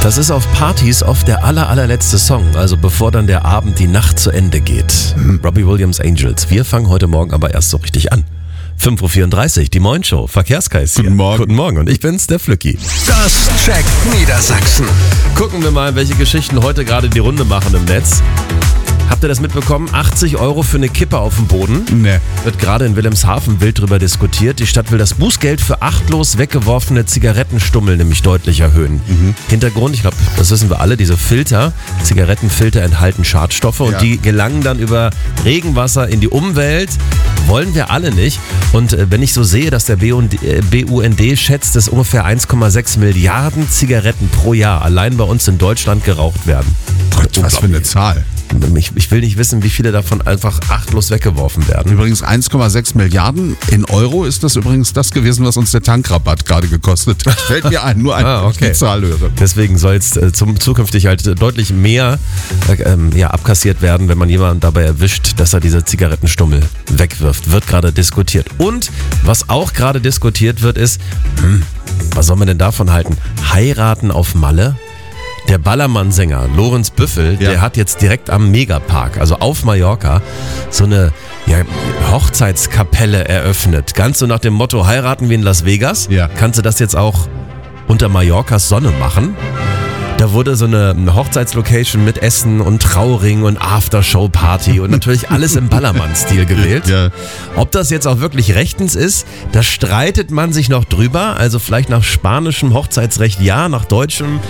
Das ist auf Partys oft der allerletzte Song, also bevor dann der Abend, die Nacht zu Ende geht. Robbie Williams, Angels. Wir fangen heute Morgen aber erst so richtig an. 5.34 Uhr, die Moin-Show, Verkehrskreis hier. Guten Morgen. Guten Morgen und ich bin's, der Flücki. Das checkt Niedersachsen. Gucken wir mal, welche Geschichten heute gerade die Runde machen im Netz. Habt ihr das mitbekommen? 80 € für eine Kippe auf dem Boden. Ne. Wird gerade in Wilhelmshaven wild drüber diskutiert. Die Stadt will das Bußgeld für achtlos weggeworfene Zigarettenstummel nämlich deutlich erhöhen. Hintergrund, ich glaube, das wissen wir alle, diese Filter, Zigarettenfilter enthalten Schadstoffe und die gelangen dann über Regenwasser in die Umwelt. Wollen wir alle nicht. Und wenn ich so sehe, dass der BUND schätzt, dass ungefähr 1,6 Milliarden Zigaretten pro Jahr allein bei uns in Deutschland geraucht werden. Gott, was für eine Zahl. Ich will nicht wissen, wie viele davon einfach achtlos weggeworfen werden. Übrigens 1,6 Milliarden in Euro ist das übrigens das gewesen, was uns der Tankrabatt gerade gekostet hat. Fällt mir ein, nur die Zahl höre. Deswegen soll es zukünftig halt deutlich mehr abkassiert werden, wenn man jemanden dabei erwischt, dass er diese Zigarettenstummel wegwirft. Wird gerade diskutiert. Und was auch gerade diskutiert wird, ist, was soll man denn davon halten? Heiraten auf Malle? Der Ballermann-Sänger Lorenz Büffel, der hat jetzt direkt am Megapark, also auf Mallorca, so eine Hochzeitskapelle eröffnet. Ganz so nach dem Motto, heiraten wie in Las Vegas. Ja. Kannst du das jetzt auch unter Mallorcas Sonne machen? Da wurde so eine Hochzeitslocation mit Essen und Trauring und Aftershow-Party und natürlich alles im Ballermann-Stil gewählt. Ja. Ob das jetzt auch wirklich rechtens ist, da streitet man sich noch drüber. Also vielleicht nach spanischem Hochzeitsrecht ja, nach deutschem.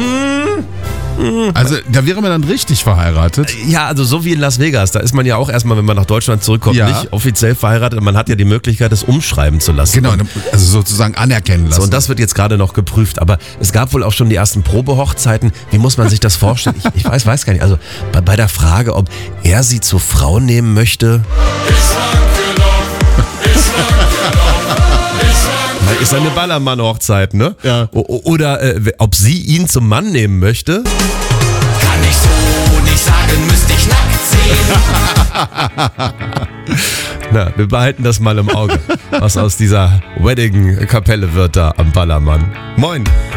Also da wäre man dann richtig verheiratet. Ja, also so wie in Las Vegas, da ist man ja auch erstmal, wenn man nach Deutschland zurückkommt, nicht offiziell verheiratet. Man hat ja die Möglichkeit, das umschreiben zu lassen. Genau, also sozusagen anerkennen lassen. So, und das wird jetzt gerade noch geprüft. Aber es gab wohl auch schon die ersten Probehochzeiten. Wie muss man sich das vorstellen? Ich weiß gar nicht. Also bei der Frage, ob er sie zur Frau nehmen möchte. Ist eine Ballermann-Hochzeit, ne? Ja. Oder ob sie ihn zum Mann nehmen möchte. Kann ich so nicht sagen, müsste ich nackt sehen. Na, wir behalten das mal im Auge, was aus dieser Wedding-Kapelle wird da am Ballermann. Moin.